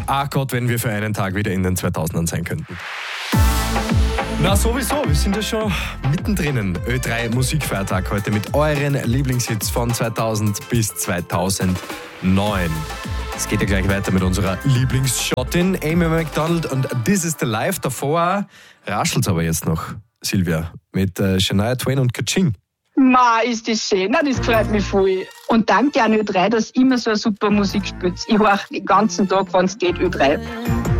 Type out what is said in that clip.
Ach Gott, wenn wir für einen Tag wieder in den 2000ern sein könnten. Na sowieso, wir sind ja schon mittendrin. Ö3 Musikfeiertag heute mit euren Lieblingshits von 2000 bis 2009. Es geht ja gleich weiter mit unserer Lieblingsschottin Amy McDonald und This is the Life. Davor raschelt's aber jetzt noch, Silvia, mit Shania Twain und Kaching. Ma, ist das schön, na, das freut mich voll. Und danke an Ö3, dass ihr immer so eine super Musik spielt. Ich höre den ganzen Tag, wenn es geht, Ö3.